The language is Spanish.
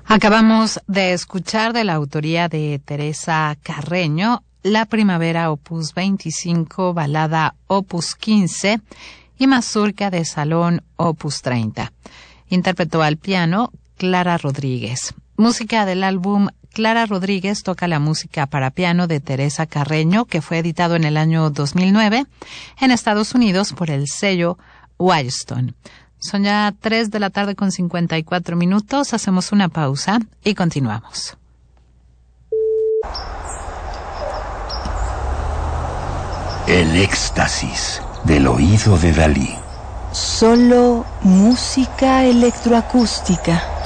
Acabamos de escuchar de la autoría de Teresa Carreño, La Primavera opus 25, Balada opus 15 y Mazurca de Salón opus 30. Interpretó al piano Clara Rodríguez. Música del álbum Clara Rodríguez toca la música para piano de Teresa Carreño, que fue editado en el año 2009 en Estados Unidos por el sello Wildstorm. Son ya 3 de la tarde con 54 minutos. Hacemos una pausa y continuamos. El éxtasis del oído de Dalí. Solo música electroacústica.